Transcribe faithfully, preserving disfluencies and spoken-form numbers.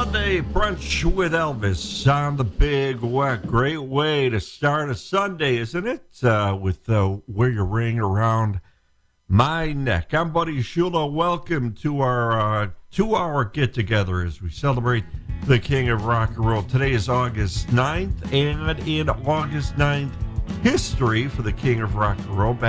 Sunday brunch with Elvis on the Big Wet. Great way to start a Sunday, isn't it? Uh, with uh, Wear Your Ring Around My Neck. I'm Buddy Shula. Welcome to our uh, two-hour get-together as we celebrate the King of Rock and Roll. Today is August ninth, and in August ninth history for the King of Rock and Roll.